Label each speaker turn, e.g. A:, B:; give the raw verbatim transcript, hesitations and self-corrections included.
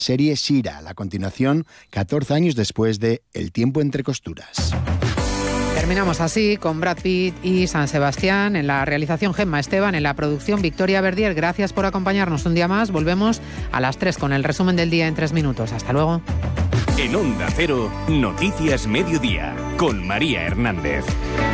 A: serie Shira, la continuación catorce años después de El tiempo entre costuras.
B: Terminamos así con Brad Pitt y San Sebastián, en la realización Gemma Esteban, en la producción Victoria Verdier. Gracias por acompañarnos un día más. Volvemos a las tres con el resumen del día en tres minutos. Hasta luego.
C: En Onda Cero, Noticias Mediodía, con María Hernández.